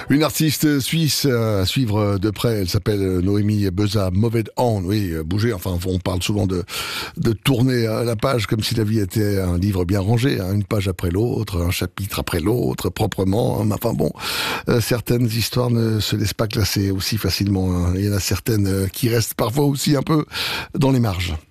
Une artiste suisse à suivre de près, elle s'appelle Noémie Beza, Mauvais Hand, oui, bouger, enfin on parle souvent de tourner la page comme si la vie était un livre bien rangé, hein, une page après l'autre, un chapitre après l'autre, proprement, hein, enfin bon, certaines histoires ne se laissent pas classer aussi facilement, hein. Il y en a certaines qui restent parfois aussi un peu dans les marges.